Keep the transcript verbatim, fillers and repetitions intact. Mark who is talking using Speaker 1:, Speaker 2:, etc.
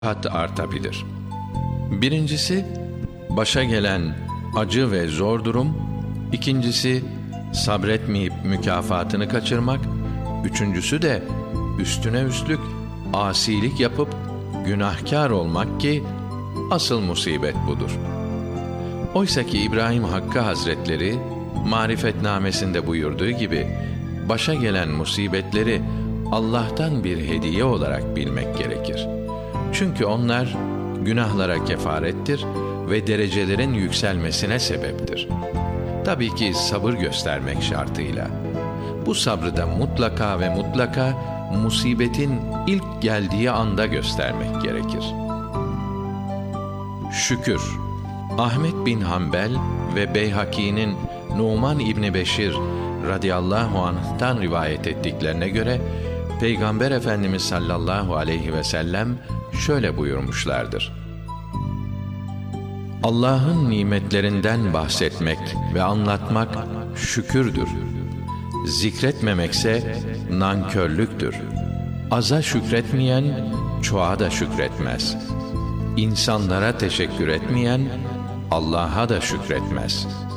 Speaker 1: hat artabilir. Birincisi, başa gelen acı ve zor durum. İkincisi, sabretmeyip mükafatını kaçırmak. Üçüncüsü de üstüne üstlük asilik yapıp günahkar olmak ki asıl musibet budur. Oysa ki İbrahim Hakkı Hazretleri Marifetnamesinde buyurduğu gibi başa gelen musibetleri Allah'tan bir hediye olarak bilmek gerekir. Çünkü onlar günahlara kefarettir ve derecelerin yükselmesine sebeptir. Tabii ki sabır göstermek şartıyla. Bu sabrı da mutlaka ve mutlaka musibetin ilk geldiği anda göstermek gerekir. Şükür. Ahmet bin Hanbel ve Beyhaki'nin Numan İbni Beşir radıyallahu anh'tan rivayet ettiklerine göre Peygamber Efendimiz sallallahu aleyhi ve sellem şöyle buyurmuşlardır: Allah'ın nimetlerinden bahsetmek ve anlatmak şükürdür. Zikretmemekse nankörlüktür. Aza şükretmeyen çoğa da şükretmez. İnsanlara teşekkür etmeyen Allah'a da şükretmez.